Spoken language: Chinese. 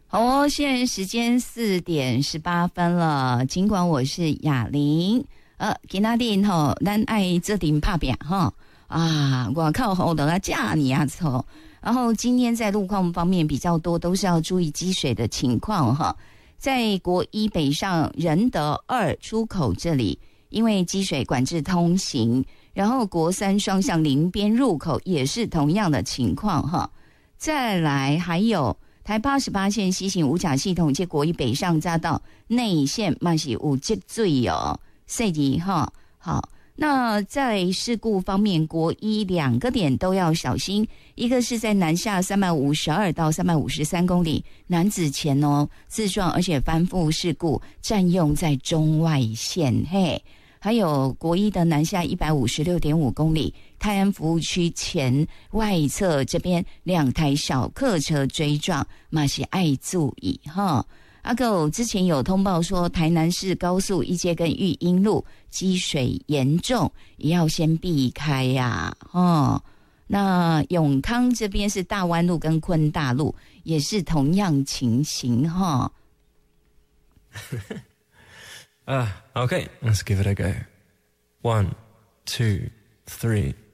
好哦，现在时间4:18了。尽管我是雅玲，今仔日吼，咱爱这顶拍拼哈啊，我靠后头啊架你啊错。然后今天在路况方面比较多，都是要注意积水的情况哈。在国一北上仁德2出口这里，因为积水管制通行，然后国3双向林边入口也是同样的情况哈。再来还有台88线西行五甲系统及国一北上匝道内线嘛是有积水哦，细节哈。好，那在事故方面，国一2个点都要小心，一个是在南下352到353公里南子前哦，自撞而且翻覆事故，占用在中外线嘿。还有国一的南下156.5公里，泰安服务区前外侧这边2台小客车追撞，嘛是爱注意哈。阿狗之前有通报说，台南市高速一街跟育英路积水严重，也要先避开呀哦。那永康这边是大湾路跟昆大路，也是同样情形哈。 Okay, let's give it a go. 1, 2, 3